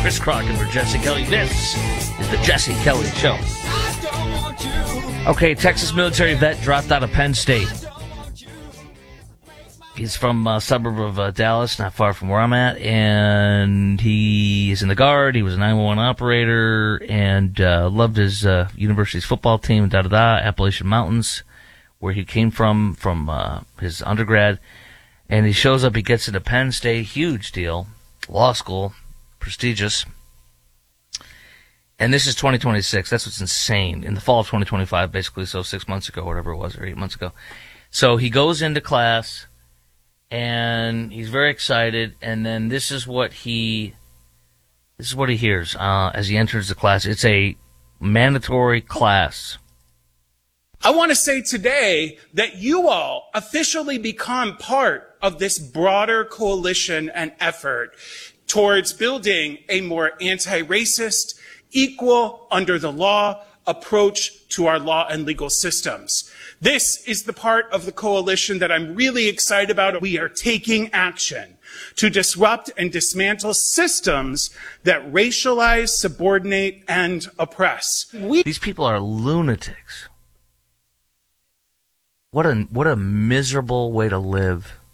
Chris Crock and for Jesse Kelly. This is the Jesse Kelly Show. Okay, Texas military vet dropped out of Penn State. He's from a suburb of Dallas, not far from where I'm at, and he is in the Guard. He was a 911 operator and loved his university's football team, Appalachian Mountains, where he came from his undergrad. And he shows up, he gets into Penn State, huge deal, law school, prestigious. And this is 2026. That's what's insane. In the fall of 2025, basically, so 6 months ago, whatever it was, or 8 months ago. So he goes into class, and he's very excited, and then this is what he hears as he enters the class. It's a mandatory class. I want to say today that you all officially become part of this broader coalition and effort towards building a more anti-racist, equal, under the law approach to our law and legal systems. This is the part of the coalition that I'm really excited about. We are taking action to disrupt and dismantle systems that racialize, subordinate, and oppress. These people are lunatics. What a miserable way to live.